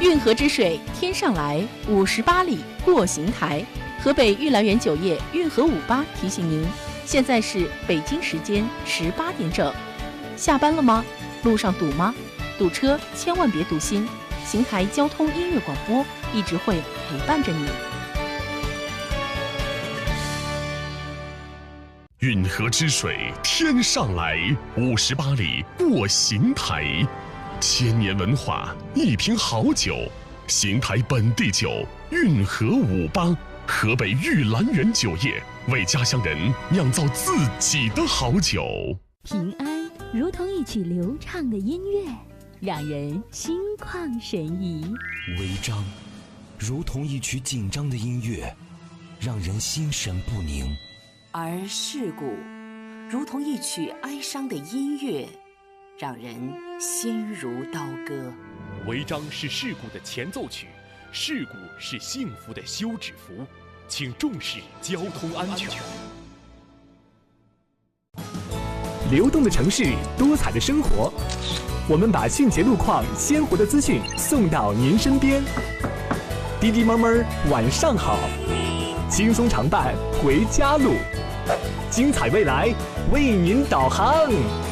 运河之水天上来，58里过邢台。河北玉兰园酒业运河58提醒您，现在是北京时间18点整。下班了吗？路上堵吗？堵车千万别堵心，邢台交通音乐广播一直会陪伴着你。 运河之水天上来，58里过邢台。千年文化，一瓶好酒，邢台本地酒运河58，河北玉兰园酒业为家乡人酿造自己的好酒。 平安如同一曲流畅的音乐，让人心旷神怡； 违章如同一曲紧张的音乐，让人心神不宁； 而事故如同一曲哀伤的音乐，让人心如刀割。 违章是事故的前奏曲，事故是幸福的休止符，请重视交通安全。 流动的城市，多彩的生活，我们把迅捷路况、鲜活的资讯送到您身边。滴滴猫猫晚上好，轻松常伴回家路，精彩未来为您导航。